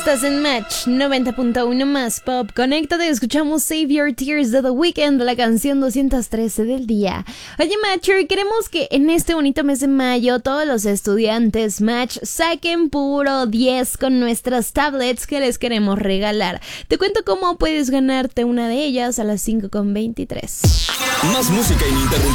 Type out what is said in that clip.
Estás en Match 90.1 más pop. Conéctate, escuchamos Save Your Tears de The Weeknd, la canción 213 del día. Oye, Matcher, queremos que en este bonito mes de mayo todos los estudiantes Match saquen puro 10 con nuestras tablets que les queremos regalar. Te cuento cómo puedes ganarte una de ellas a las 5:23. Más música ininterrumpida.